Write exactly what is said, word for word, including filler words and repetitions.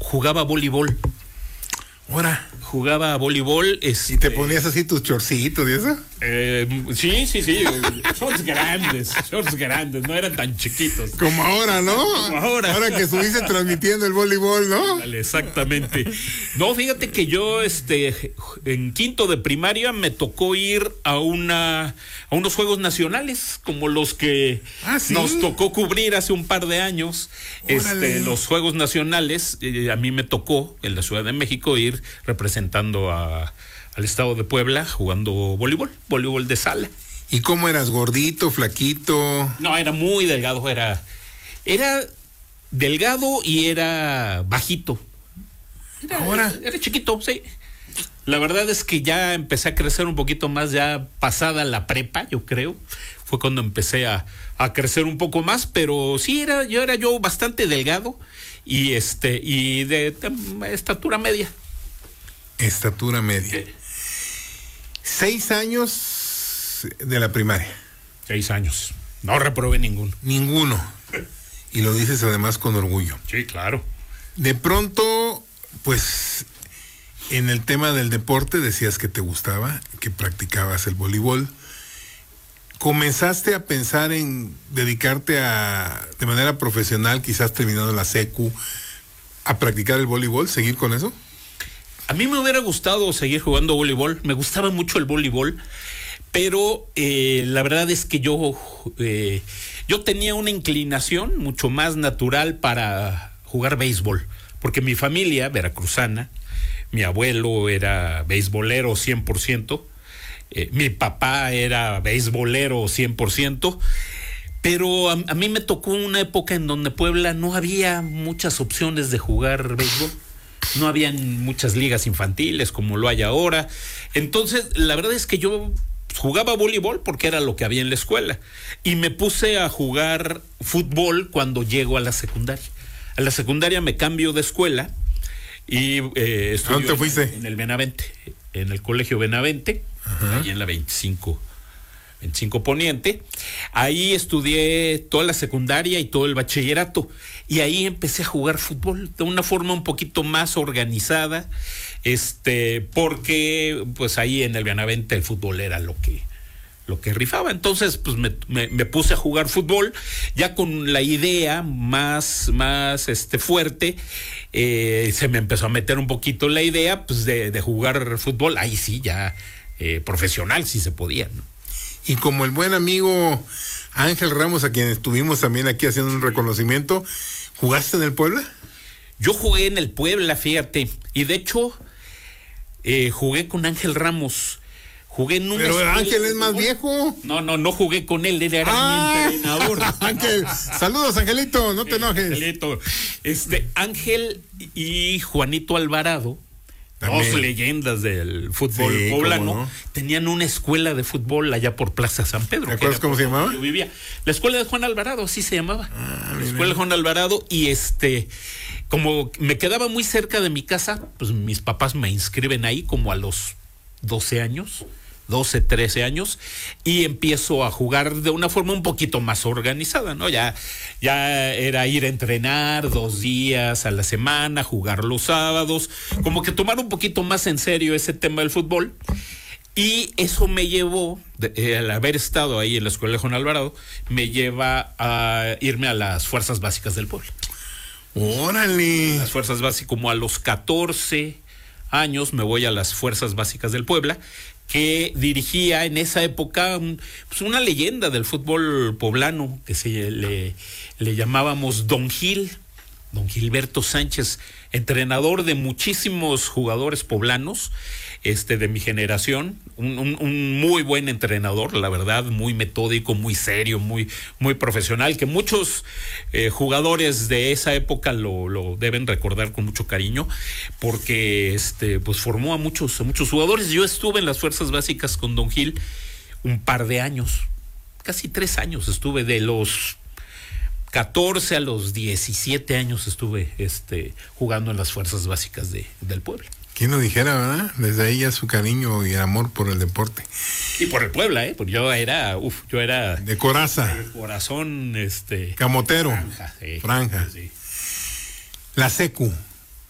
jugaba voleibol. Ahora. Jugaba voleibol. Este, ¿Y te ponías así tus chorcitos y eso? Eh, sí, sí, sí. Shorts grandes, shorts grandes, no eran tan chiquitos. Como ahora, ¿no? Como ahora. Ahora que estuviste transmitiendo el voleibol, ¿no? Dale, exactamente. No, fíjate que yo, este, en quinto de primaria me tocó ir a una, a unos Juegos Nacionales, como los que ¿Ah, sí? nos tocó cubrir hace un par de años. Órale. Este, los Juegos Nacionales, eh, a mí me tocó en la Ciudad de México ir representando a, al estado de Puebla jugando voleibol, voleibol de sala. ¿Y cómo eras? ¿Gordito, flaquito? No, era muy delgado, era, era delgado y era bajito. Era, Ahora. Era, era chiquito, sí. La verdad es que ya empecé a crecer un poquito más, ya pasada la prepa, yo creo. Fue cuando empecé a, a crecer un poco más, pero sí, era, yo era yo bastante delgado y este, y de, de estatura media. Estatura media. Seis años de la primaria. Seis años. No reprobé ninguno. Ninguno. Y lo dices además con orgullo. Sí, claro. De pronto, pues, en el tema del deporte decías que te gustaba, que practicabas el voleibol. ¿Comenzaste a pensar en dedicarte a, de manera profesional, quizás terminando la secu, a practicar el voleibol, seguir con eso? A mí me hubiera gustado seguir jugando voleibol, me gustaba mucho el voleibol, pero eh, la verdad es que yo, eh, yo tenía una inclinación mucho más natural para jugar béisbol, porque mi familia veracruzana, mi abuelo era beisbolero cien por ciento, eh, mi papá era beisbolero cien por ciento, pero a, a mí me tocó una época en donde Puebla no había muchas opciones de jugar béisbol. No habían muchas ligas infantiles como lo hay ahora. Entonces, la verdad es que yo jugaba voleibol porque era lo que había en la escuela. Y me puse a jugar fútbol cuando llego a la secundaria. A la secundaria me cambio de escuela y eh, estudio. ¿A dónde te fuiste? En, en el Benavente, en el colegio Benavente, ahí en la veinticinco Poniente. Ahí estudié toda la secundaria y todo el bachillerato. Y ahí empecé a jugar fútbol de una forma un poquito más organizada, este, porque pues ahí en el Benavente el fútbol era lo que, lo que rifaba. Entonces, pues me, me, me puse a jugar fútbol, ya con la idea más, más este, fuerte, eh, se me empezó a meter un poquito la idea, pues, de, de jugar fútbol, ahí sí, ya eh, profesional, si se podía, ¿no? Y como el buen amigo Ángel Ramos, a quien estuvimos también aquí haciendo un reconocimiento, ¿jugaste en el Puebla? Yo jugué en el Puebla, fíjate, y de hecho, eh, jugué con Ángel Ramos. Jugué en un. Pero Ángel es más viejo. No, no, no jugué con él, él era ah, mi entrenador. Ángel, saludos, Angelito, no te enojes. Angelito. Este, Ángel y Juanito Alvarado, también. Dos leyendas del fútbol sí, poblano, no. Tenían una escuela de fútbol allá por Plaza San Pedro. ¿Te acuerdas cómo se llamaba? Yo vivía. La escuela de Juan Alvarado, así se llamaba. Ah, la escuela de Juan Alvarado, y este, como me quedaba muy cerca de mi casa, pues mis papás me inscriben ahí como a los doce años. doce, trece años, y empiezo a jugar de una forma un poquito más organizada, ¿no? Ya, ya era ir a entrenar dos días a la semana, jugar los sábados, como que tomar un poquito más en serio ese tema del fútbol, y eso me llevó, de, eh, al haber estado ahí en la escuela de Juan Alvarado, me lleva a irme a las fuerzas básicas del pueblo. ¡Órale! Las fuerzas básicas, como a los catorce años me voy a las fuerzas básicas del Puebla, que dirigía en esa época un, pues una leyenda del fútbol poblano que se le, le llamábamos Don Gil, Don Gilberto Sánchez, entrenador de muchísimos jugadores poblanos, este, de mi generación, un, un, un muy buen entrenador, la verdad, muy metódico, muy serio, muy, muy profesional, que muchos eh, jugadores de esa época lo, lo deben recordar con mucho cariño, porque este, pues formó a muchos, a muchos jugadores. Yo estuve en las fuerzas básicas con Don Gil un par de años, casi tres años estuve, de los catorce a los diecisiete años estuve este, jugando en las fuerzas básicas de, del pueblo. ¿Quién lo dijera, verdad? Desde ahí ya su cariño y amor por el deporte. Y por el Puebla, ¿eh? Porque yo era, uff, yo era... De coraza. De corazón, este... Camotero. Franja, sí. Franja. Sí. La secu.